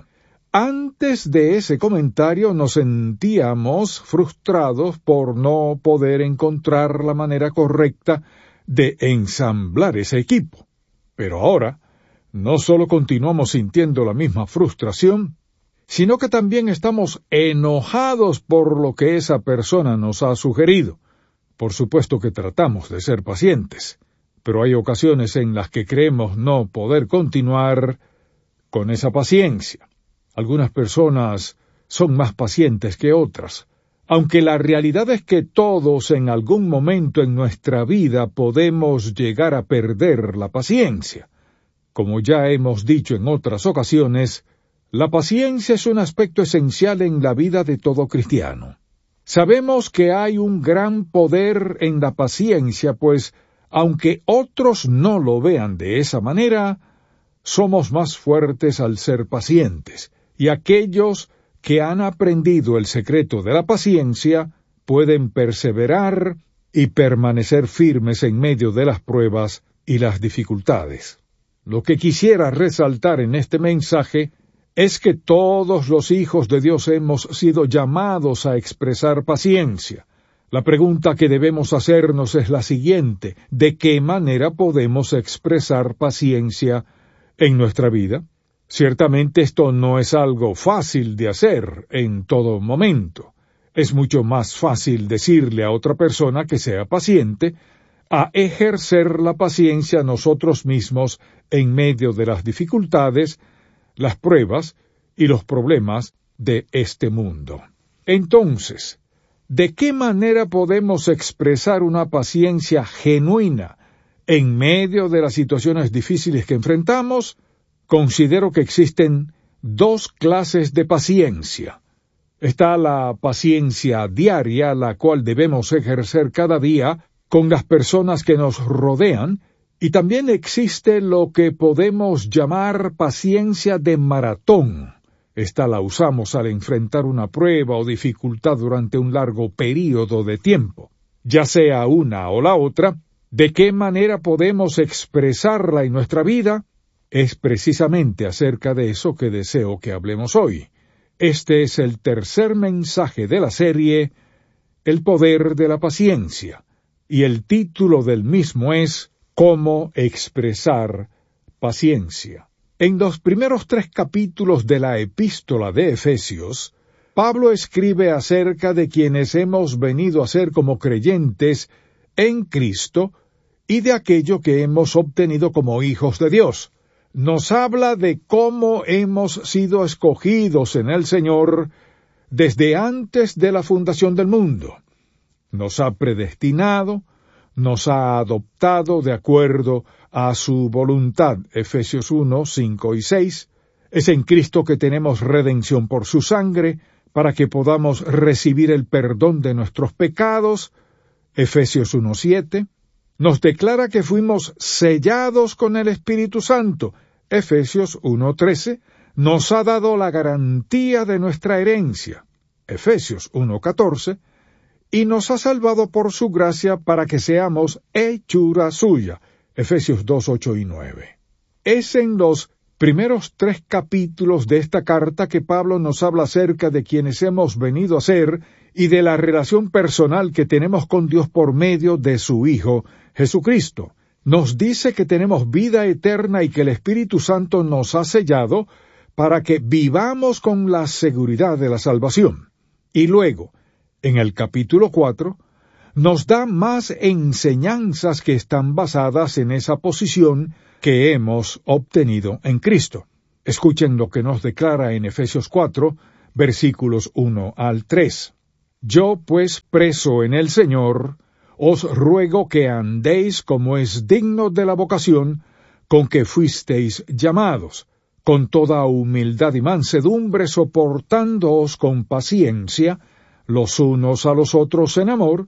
Antes de ese comentario nos sentíamos frustrados por no poder encontrar la manera correcta de ensamblar ese equipo. Pero ahora, no solo continuamos sintiendo la misma frustración, sino que también estamos enojados por lo que esa persona nos ha sugerido. Por supuesto que tratamos de ser pacientes, pero hay ocasiones en las que creemos no poder continuar con esa paciencia. Algunas personas son más pacientes que otras, aunque la realidad es que todos en algún momento en nuestra vida podemos llegar a perder la paciencia. Como ya hemos dicho en otras ocasiones, la paciencia es un aspecto esencial en la vida de todo cristiano. Sabemos que hay un gran poder en la paciencia, pues, aunque otros no lo vean de esa manera, somos más fuertes al ser pacientes, y aquellos que han aprendido el secreto de la paciencia pueden perseverar y permanecer firmes en medio de las pruebas y las dificultades. Lo que quisiera resaltar en este mensaje es que todos los hijos de Dios hemos sido llamados a expresar paciencia. La pregunta que debemos hacernos es la siguiente: ¿de qué manera podemos expresar paciencia en nuestra vida? Ciertamente esto no es algo fácil de hacer en todo momento. Es mucho más fácil decirle a otra persona que sea paciente a ejercer la paciencia nosotros mismos en medio de las dificultades, las pruebas y los problemas de este mundo. Entonces, ¿de qué manera podemos expresar una paciencia genuina en medio de las situaciones difíciles que enfrentamos? Considero que existen dos clases de paciencia. Está la paciencia diaria, la cual debemos ejercer cada día con las personas que nos rodean, y también existe lo que podemos llamar paciencia de maratón. Esta la usamos al enfrentar una prueba o dificultad durante un largo período de tiempo. Ya sea una o la otra, ¿de qué manera podemos expresarla en nuestra vida? Es precisamente acerca de eso que deseo que hablemos hoy. Este es el tercer mensaje de la serie, El poder de la paciencia, y el título del mismo es ¿Cómo expresar paciencia? En los primeros tres capítulos de la epístola de Efesios, Pablo escribe acerca de quienes hemos venido a ser como creyentes en Cristo y de aquello que hemos obtenido como hijos de Dios. Nos habla de cómo hemos sido escogidos en el Señor desde antes de la fundación del mundo. Nos ha predestinado, nos ha adoptado de acuerdo a su voluntad. Efesios uno, cinco y seis. Es en Cristo que tenemos redención por su sangre, para que podamos recibir el perdón de nuestros pecados. Efesios uno, siete. Nos declara que fuimos sellados con el Espíritu Santo. Efesios uno, trece. Nos ha dado la garantía de nuestra herencia. Efesios uno, catorce. y nos ha salvado por su gracia para que seamos hechura suya. Efesios dos, ocho y nueve. Es en los primeros tres capítulos de esta carta que Pablo nos habla acerca de quienes hemos venido a ser y de la relación personal que tenemos con Dios por medio de su Hijo, Jesucristo. Nos dice que tenemos vida eterna y que el Espíritu Santo nos ha sellado para que vivamos con la seguridad de la salvación. Y luego, en el capítulo cuatro, nos da más enseñanzas que están basadas en esa posición que hemos obtenido en Cristo. Escuchen lo que nos declara en Efesios cuatro, versículos uno al tres. Yo, pues, preso en el Señor, os ruego que andéis como es digno de la vocación con que fuisteis llamados, con toda humildad y mansedumbre, soportándoos con paciencia los unos a los otros en amor,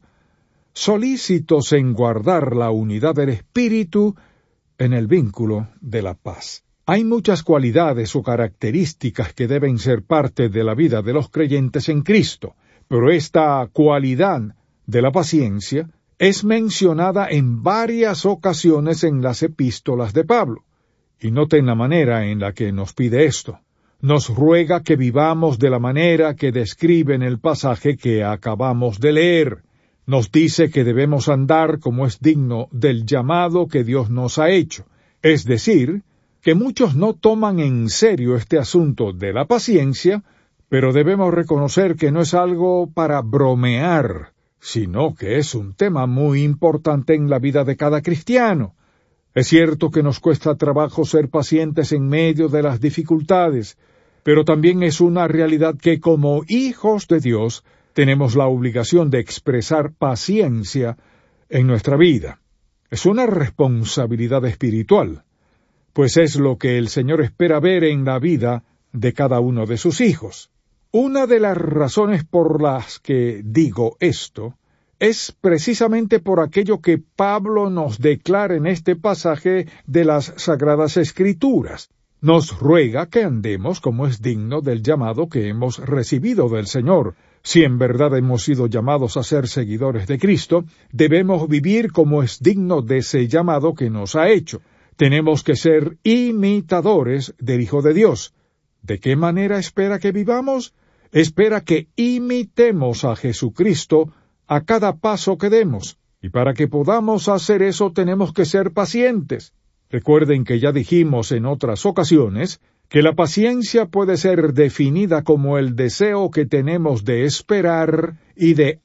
solícitos en guardar la unidad del Espíritu en el vínculo de la paz. Hay muchas cualidades o características que deben ser parte de la vida de los creyentes en Cristo, pero esta cualidad de la paciencia es mencionada en varias ocasiones en las epístolas de Pablo. Y noten la manera en la que nos pide esto. Nos ruega que vivamos de la manera que describe en el pasaje que acabamos de leer. Nos dice que debemos andar como es digno del llamado que Dios nos ha hecho. Es decir, que muchos no toman en serio este asunto de la paciencia, pero debemos reconocer que no es algo para bromear, sino que es un tema muy importante en la vida de cada cristiano. Es cierto que nos cuesta trabajo ser pacientes en medio de las dificultades, pero también es una realidad que como hijos de Dios tenemos la obligación de expresar paciencia en nuestra vida. Es una responsabilidad espiritual, pues es lo que el Señor espera ver en la vida de cada uno de sus hijos. Una de las razones por las que digo esto es precisamente por aquello que Pablo nos declara en este pasaje de las Sagradas Escrituras. Nos ruega que andemos como es digno del llamado que hemos recibido del Señor. Si en verdad hemos sido llamados a ser seguidores de Cristo, debemos vivir como es digno de ese llamado que nos ha hecho. Tenemos que ser imitadores del Hijo de Dios. ¿De qué manera espera que vivamos? Espera que imitemos a Jesucristo a cada paso que demos, y para que podamos hacer eso tenemos que ser pacientes. Recuerden que ya dijimos en otras ocasiones que la paciencia puede ser definida como el deseo que tenemos de esperar y de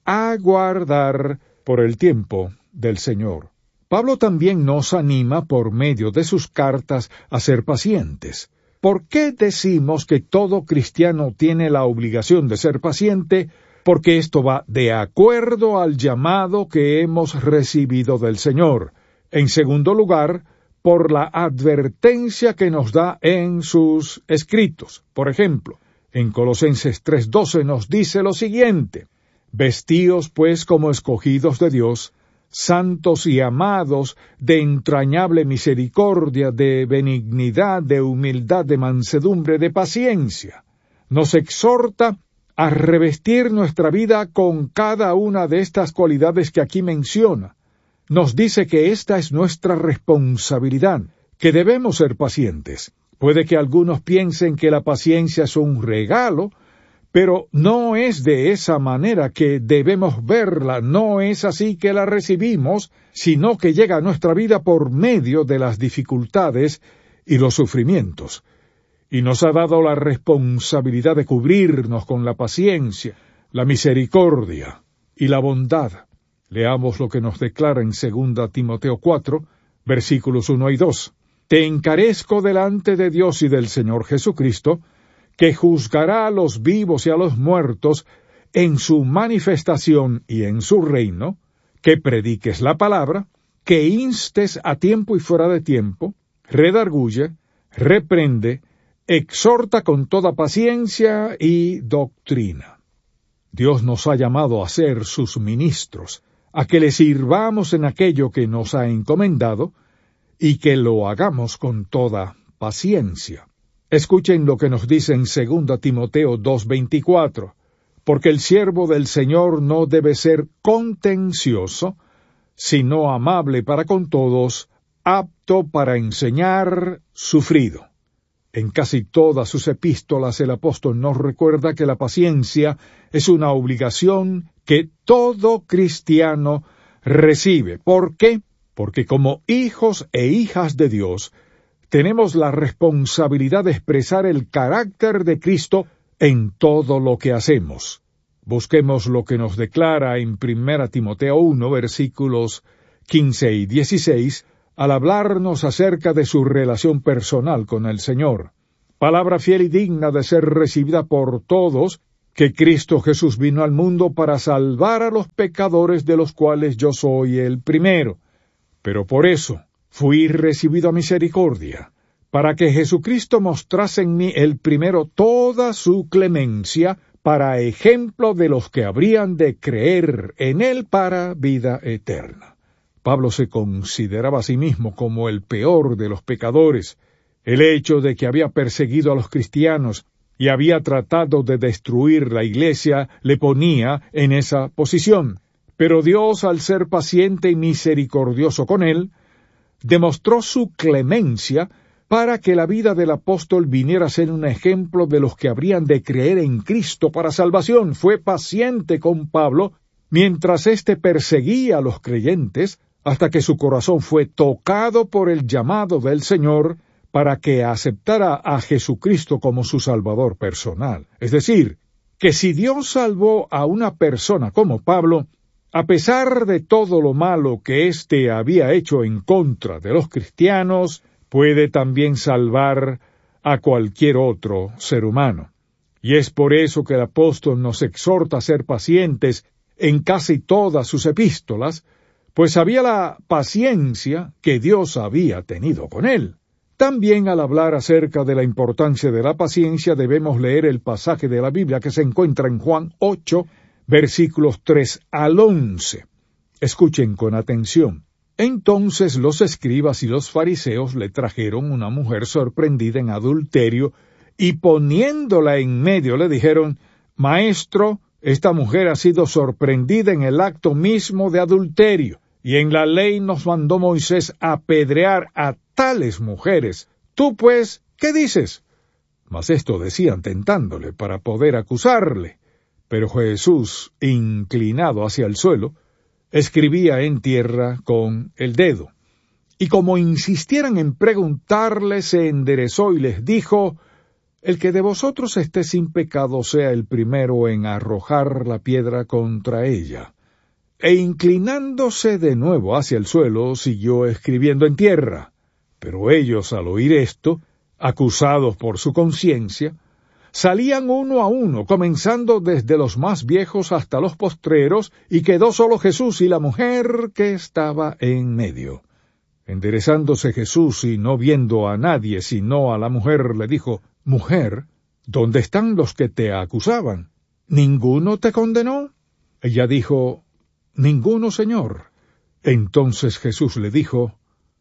aguardar por el tiempo del Señor. Pablo también nos anima por medio de sus cartas a ser pacientes. ¿Por qué decimos que todo cristiano tiene la obligación de ser paciente? Porque esto va de acuerdo al llamado que hemos recibido del Señor. En segundo lugar, por la advertencia que nos da en sus escritos. Por ejemplo, en Colosenses tres doce nos dice lo siguiente: Vestíos pues como escogidos de Dios, santos y amados, de entrañable misericordia, de benignidad, de humildad, de mansedumbre, de paciencia. Nos exhorta a revestir nuestra vida con cada una de estas cualidades que aquí menciona. Nos dice que esta es nuestra responsabilidad, que debemos ser pacientes. Puede que algunos piensen que la paciencia es un regalo, pero no es de esa manera que debemos verla, no es así que la recibimos, sino que llega a nuestra vida por medio de las dificultades y los sufrimientos. Y nos ha dado la responsabilidad de cubrirnos con la paciencia, la misericordia y la bondad. Leamos lo que nos declara en segunda Timoteo cuatro, versículos uno y dos. Te encarezco delante de Dios y del Señor Jesucristo, que juzgará a los vivos y a los muertos en su manifestación y en su reino, que prediques la palabra, que instes a tiempo y fuera de tiempo, redarguye, reprende, exhorta con toda paciencia y doctrina. Dios nos ha llamado a ser sus ministros, a que le sirvamos en aquello que nos ha encomendado, y que lo hagamos con toda paciencia. Escuchen lo que nos dice en segunda Timoteo dos veinticuatro. porque el siervo del Señor no debe ser contencioso, sino amable para con todos, apto para enseñar, sufrido. En casi todas sus epístolas el apóstol nos recuerda que la paciencia es una obligación que todo cristiano recibe. ¿Por qué? Porque como hijos e hijas de Dios, tenemos la responsabilidad de expresar el carácter de Cristo en todo lo que hacemos. Busquemos lo que nos declara en primera Timoteo uno, versículos quince y dieciséis, al hablarnos acerca de su relación personal con el Señor. Palabra fiel y digna de ser recibida por todos, que Cristo Jesús vino al mundo para salvar a los pecadores, de los cuales yo soy el primero. Pero por eso fui recibido a misericordia, para que Jesucristo mostrase en mí el primero toda su clemencia, para ejemplo de los que habrían de creer en él para vida eterna. Pablo se consideraba a sí mismo como el peor de los pecadores. El hecho de que había perseguido a los cristianos y había tratado de destruir la iglesia le ponía en esa posición. Pero Dios, al ser paciente y misericordioso con él, demostró su clemencia para que la vida del apóstol viniera a ser un ejemplo de los que habrían de creer en Cristo para salvación. Fue paciente con Pablo mientras éste perseguía a los creyentes, hasta que su corazón fue tocado por el llamado del Señor para que aceptara a Jesucristo como su Salvador personal. Es decir, que si Dios salvó a una persona como Pablo, a pesar de todo lo malo que éste había hecho en contra de los cristianos, puede también salvar a cualquier otro ser humano. Y es por eso que el apóstol nos exhorta a ser pacientes en casi todas sus epístolas, pues sabía la paciencia que Dios había tenido con él. También al hablar acerca de la importancia de la paciencia debemos leer el pasaje de la Biblia que se encuentra en Juan ocho, versículos tres al once. Escuchen con atención. Entonces los escribas y los fariseos le trajeron una mujer sorprendida en adulterio, y poniéndola en medio le dijeron: Maestro, esta mujer ha sido sorprendida en el acto mismo de adulterio, y en la ley nos mandó Moisés apedrear a tales mujeres. Tú, pues, ¿qué dices? Mas esto decían tentándole para poder acusarle. Pero Jesús, inclinado hacia el suelo, escribía en tierra con el dedo. Y como insistieran en preguntarle, se enderezó y les dijo: El que de vosotros esté sin pecado sea el primero en arrojar la piedra contra ella. E inclinándose de nuevo hacia el suelo, siguió escribiendo en tierra. Pero ellos, al oír esto, acusados por su conciencia, salían uno a uno, comenzando desde los más viejos hasta los postreros, y quedó solo Jesús y la mujer que estaba en medio. Enderezándose Jesús y no viendo a nadie sino a la mujer, le dijo: Mujer, ¿dónde están los que te acusaban? ¿Ninguno te condenó? Ella dijo: Ninguno, Señor. Entonces Jesús le dijo: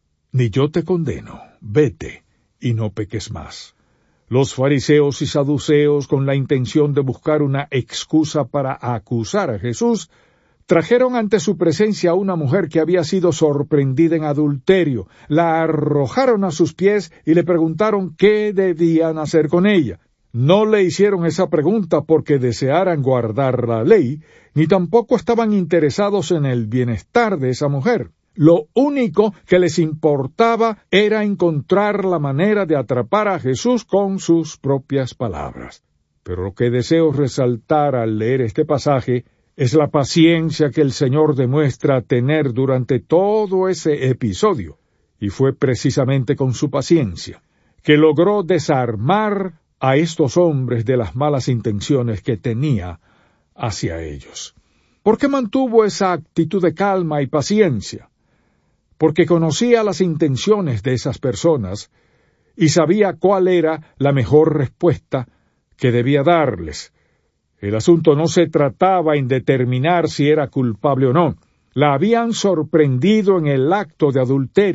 Ni yo te condeno, vete, y no peques más. Los fariseos y saduceos, con la intención de buscar una excusa para acusar a Jesús, trajeron ante su presencia a una mujer que había sido sorprendida en adulterio, la arrojaron a sus pies y le preguntaron qué debían hacer con ella. No le hicieron esa pregunta porque desearan guardar la ley, ni tampoco estaban interesados en el bienestar de esa mujer. Lo único que les importaba era encontrar la manera de atrapar a Jesús con sus propias palabras. Pero lo que deseo resaltar al leer este pasaje es la paciencia que el Señor demuestra tener durante todo ese episodio, y fue precisamente con su paciencia que logró desarmar a estos hombres de las malas intenciones que tenía hacia ellos. ¿Por qué mantuvo esa actitud de calma y paciencia? Porque conocía las intenciones de esas personas y sabía cuál era la mejor respuesta que debía darles. El asunto no se trataba en determinar si era culpable o no. La habían sorprendido en el acto de adulterio.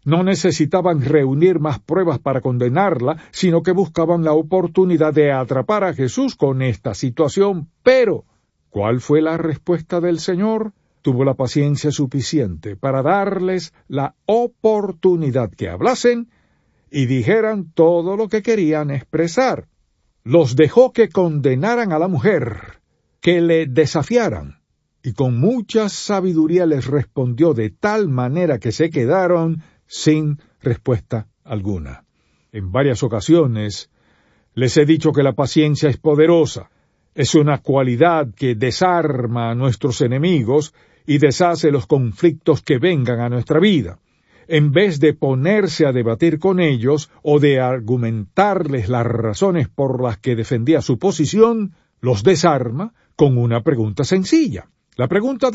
No necesitaban reunir más pruebas para condenarla, sino que buscaban la oportunidad de atrapar a Jesús con esta situación. Pero, ¿cuál fue la respuesta del Señor? Tuvo la paciencia suficiente para darles la oportunidad que hablasen y dijeran todo lo que querían expresar. Los dejó que condenaran a la mujer, que le desafiaran, y con mucha sabiduría les respondió de tal manera que se quedaron sin respuesta alguna. En varias ocasiones les he dicho que la paciencia es poderosa. Es una cualidad que desarma a nuestros enemigos y deshace los conflictos que vengan a nuestra vida. En vez de ponerse a debatir con ellos o de argumentarles las razones por las que defendía su posición, los desarma con una pregunta sencilla. La pregunta